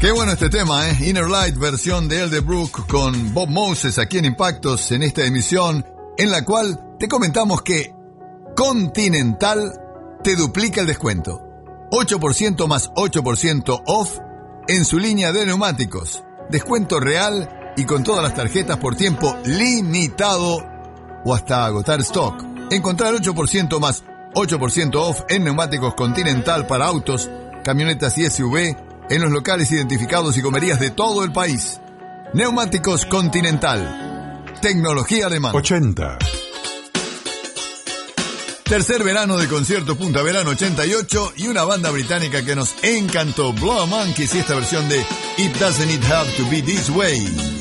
Qué bueno este tema, ¿eh? Inner Light, versión de Elderbrook con Bob Moses aquí en Impactos, en esta emisión, en la cual te comentamos que Continental te duplica el descuento. 8% más 8% off en su línea de neumáticos. Descuento real y con todas las tarjetas por tiempo limitado o hasta agotar stock. Encontrar 8% más 8% off en neumáticos Continental para autos, camionetas y SUV en los locales identificados y comerías de todo el país. Neumáticos Continental. Tecnología alemana. 80. Tercer verano de concierto Punta Verano 88 y una banda británica que nos encantó, Blow Monkeys, y esta versión de It Doesn't It Have to Be This Way.